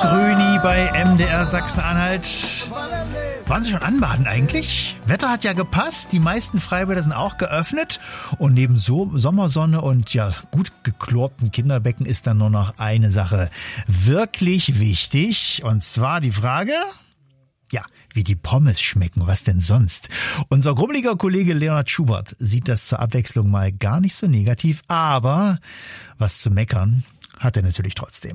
Grüni bei MDR Sachsen-Anhalt. Waren Sie schon anbaden eigentlich? Wetter hat ja gepasst, die meisten Freibäder sind auch geöffnet und neben Sommersonne und ja gut geklorten Kinderbecken ist dann nur noch eine Sache wirklich wichtig, und zwar die Frage, ja, wie die Pommes schmecken, was denn sonst? Unser grummeliger Kollege Leonhard Schubert sieht das zur Abwechslung mal gar nicht so negativ, aber was zu meckern hat er natürlich trotzdem.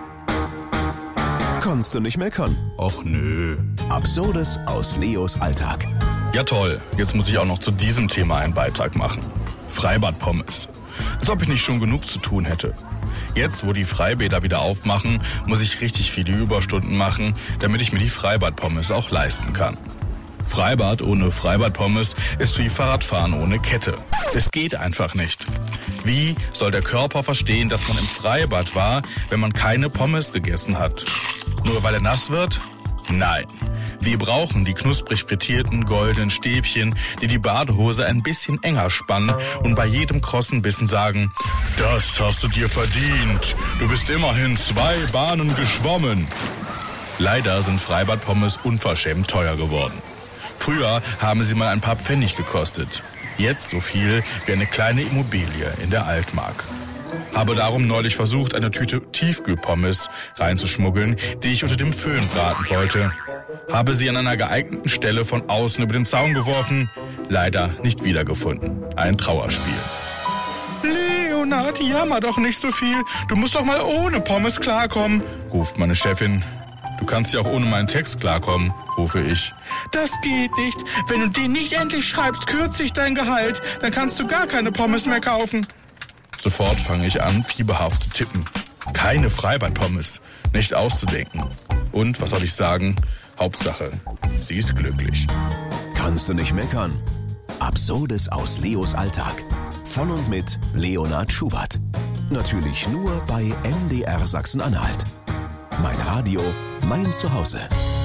Kannst du nicht meckern? Och nö. Absurdes aus Leos Alltag. Ja toll, jetzt muss ich auch noch zu diesem Thema einen Beitrag machen. Freibad-Pommes. Als ob ich nicht schon genug zu tun hätte. Jetzt, wo die Freibäder wieder aufmachen, muss ich richtig viele Überstunden machen, damit ich mir die Freibad-Pommes auch leisten kann. Freibad ohne Freibad-Pommes ist wie Fahrradfahren ohne Kette. Es geht einfach nicht. Wie soll der Körper verstehen, dass man im Freibad war, wenn man keine Pommes gegessen hat? Nur weil er nass wird? Nein. Wir brauchen die knusprig frittierten goldenen Stäbchen, die die Badehose ein bisschen enger spannen und bei jedem krossen Bissen sagen, das hast du dir verdient. Du bist immerhin 2 Bahnen geschwommen. Leider sind Freibad-Pommes unverschämt teuer geworden. Früher haben sie mal ein paar Pfennig gekostet. Jetzt so viel wie eine kleine Immobilie in der Altmark. Habe darum neulich versucht, eine Tüte Tiefkühlpommes reinzuschmuggeln, die ich unter dem Föhn braten wollte. Habe sie an einer geeigneten Stelle von außen über den Zaun geworfen, leider nicht wiedergefunden. Ein Trauerspiel. Leonhard, jammer doch nicht so viel. Du musst doch mal ohne Pommes klarkommen, ruft meine Chefin. Du kannst ja auch ohne meinen Text klarkommen, rufe ich. Das geht nicht. Wenn du den nicht endlich schreibst, kürze ich dein Gehalt. Dann kannst du gar keine Pommes mehr kaufen. Sofort fange ich an, fieberhaft zu tippen. Keine Freibad-Pommes. Nicht auszudenken. Und, was soll ich sagen? Hauptsache, sie ist glücklich. Kannst du nicht meckern? Absurdes aus Leos Alltag. Von und mit Leonhard Schubert. Natürlich nur bei MDR Sachsen-Anhalt. Mein Radio, mein Zuhause.